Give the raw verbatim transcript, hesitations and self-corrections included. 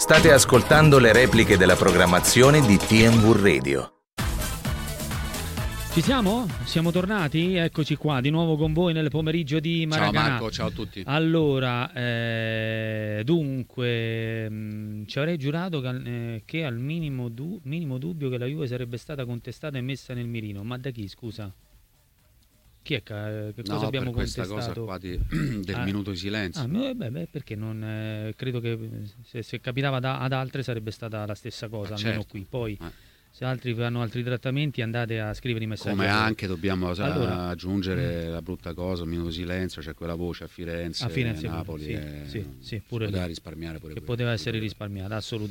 State ascoltando le repliche della programmazione di T M V Radio. Ci siamo? Siamo tornati? Eccoci qua di nuovo con voi nel pomeriggio di Maracanã. Ciao Marco, ciao a tutti. Allora, eh, dunque, mh, ci avrei giurato che, eh, che al minimo, du- minimo dubbio che la Juve sarebbe stata contestata e messa nel mirino. Ma da chi, scusa? Chi è che, che cosa no, abbiamo per questa contestato? cosa qua di, del ah, minuto di silenzio. Ah, beh, beh, perché non eh, credo che se, se capitava da, ad altre sarebbe stata la stessa cosa, ah, almeno certo. qui. Poi eh. se altri fanno altri trattamenti andate a scrivere i messaggi. Come anche dobbiamo allora, aggiungere la brutta cosa, un minuto di silenzio, c'è quella voce a Firenze, a Firenze Napoli, sì, e sì, sì, pure poteva lì, risparmiare pure che quello. poteva essere risparmiata assolutamente.